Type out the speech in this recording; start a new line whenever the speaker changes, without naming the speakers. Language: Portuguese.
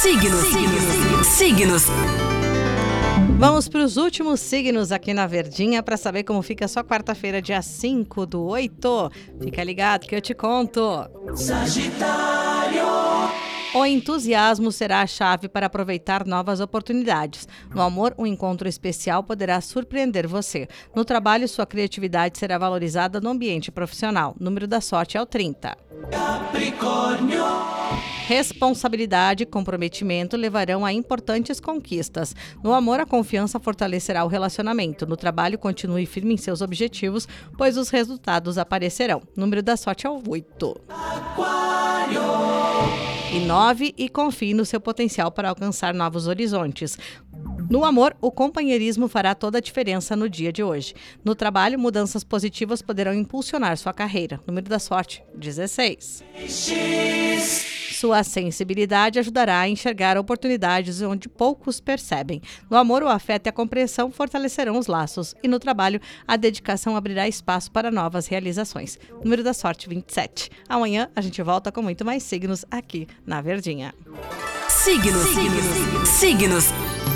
Signos.
Vamos para os últimos signos aqui na Verdinha para saber como fica a sua quarta-feira, dia 5/8. Fica ligado que eu te conto.
Sagitário.
O entusiasmo será a chave para aproveitar novas oportunidades. No amor, um encontro especial poderá surpreender você. No trabalho, sua criatividade será valorizada no ambiente profissional. O número da sorte é o 30.
Capricórnio.
Responsabilidade e comprometimento levarão a importantes conquistas. No amor, a confiança fortalecerá o relacionamento. No trabalho, continue firme em seus objetivos, pois os resultados aparecerão. O número da sorte é o 8.
Aquário.
E 9, e confie no seu potencial para alcançar novos horizontes. No amor, o companheirismo fará toda a diferença no dia de hoje. No trabalho, mudanças positivas poderão impulsionar sua carreira. Número da sorte, 16. Sua sensibilidade ajudará a enxergar oportunidades onde poucos percebem. No amor, o afeto e a compreensão fortalecerão os laços. E no trabalho, a dedicação abrirá espaço para novas realizações. Número da sorte, 27. Amanhã, a gente volta com muito mais signos aqui na Verdinha.
Signos.